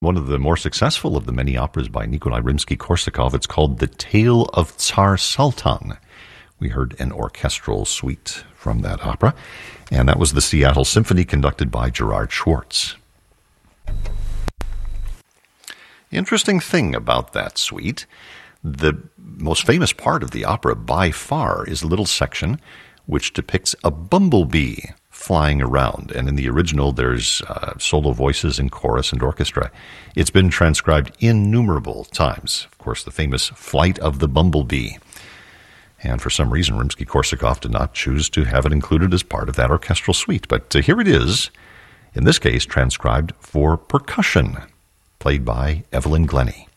One of the more successful of the many operas by Nikolai Rimsky-Korsakov, it's called The Tale of Tsar Sultan. We heard an orchestral suite from that opera, and that was the Seattle Symphony conducted by Gerard Schwartz. Interesting thing about that suite, the most famous part of the opera by far is a little section which depicts a bumblebee flying around. And in the original, there's solo voices in chorus and orchestra. It's been transcribed innumerable times. Of course, the famous Flight of the Bumblebee. And for some reason, Rimsky-Korsakov did not choose to have it included as part of that orchestral suite. But here it is, in this case, transcribed for percussion, played by Evelyn Glennie.